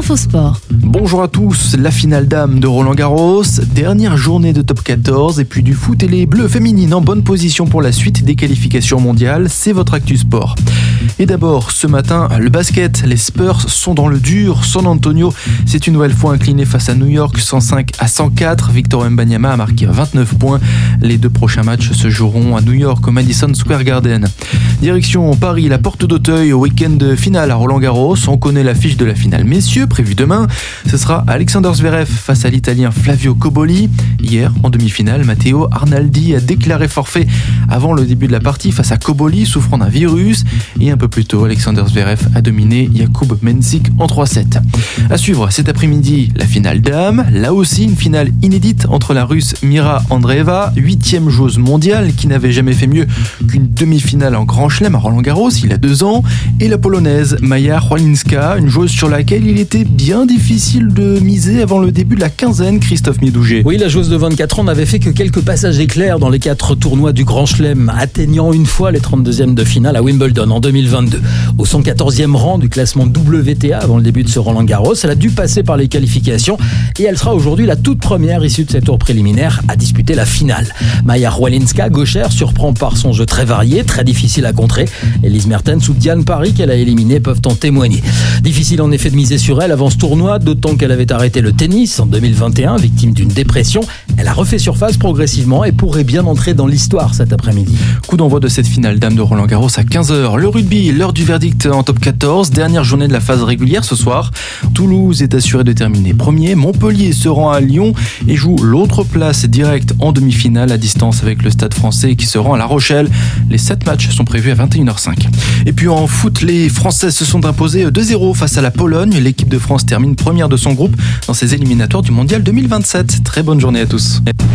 Infosport. Bonjour à tous, la finale dames de Roland-Garros, dernière journée de top 14 et puis du foot et les bleus féminines en bonne position pour la suite des qualifications mondiales, c'est votre Actu Sport. Et d'abord, ce matin, le basket, les Spurs sont dans le dur. San Antonio s'est une nouvelle fois incliné face à New York 105-104. Victor Wembanyama a marqué 29 points. Les deux prochains matchs se joueront à New York au Madison Square Garden. Direction Paris, la porte d'Auteuil au week-end finale à Roland-Garros. On connaît l'affiche de la finale messieurs, prévue demain. Ce sera Alexander Zverev face à l'Italien Flavio Cobolli. Hier, en demi-finale, Matteo Arnaldi a déclaré forfait avant le début de la partie face à Cobolli, souffrant d'un virus. Et un peu plus tôt, Alexander Zverev a dominé Jakub Mensik en 3-7. À suivre cet après-midi, la finale dames. Là aussi, une finale inédite entre la Russe Mira Andreeva, 8e joueuse mondiale qui n'avait jamais fait mieux qu'une demi-finale en Grand Chelem à Roland-Garros il y a 2 ans, et la Polonaise Maja Chwalinska, une joueuse sur laquelle il était bien difficile de miser avant le début de la quinzaine, Christophe Médouget. Oui, la joueuse de 24 ans n'avait fait que quelques passages éclairs dans les 4 tournois du Grand Chelem, atteignant une fois les 32e de finale à Wimbledon en 2022. Au 114e rang du classement WTA avant le début de ce Roland-Garros, elle a dû passer par les qualifications et elle sera aujourd'hui la toute première issue de ces tours préliminaires à disputer la finale. Maja Chwalinska, gauchère, surprend par son jeu très varié, très difficile à contrer. Elise Mertens ou Diane Parry, qu'elle a éliminé, peuvent en témoigner. Difficile en effet de miser sur elle avant ce tournoi, d'autant qu'elle avait arrêté le tennis en 2021, victime d'une dépression. Elle a refait surface progressivement et pourrait bien entrer dans l'histoire cet après-midi. Coup d'envoi de cette finale dame de Roland-Garros à 15h. Le rugby, l'heure du verdict en top 14, dernière journée de la phase régulière ce soir. Toulouse est assuré de terminer premier. Montpellier se rend à Lyon et joue l'autre place directe en demi-finale à distance avec le Stade Français qui se rend à La Rochelle. Les 7 matchs sont prévus à 21h05. Et puis en foot, les Français se sont imposés 2-0 face à la Pologne. L'équipe de France termine première de son groupe dans ses éliminatoires du Mondial 2027. Très bonne journée à tous.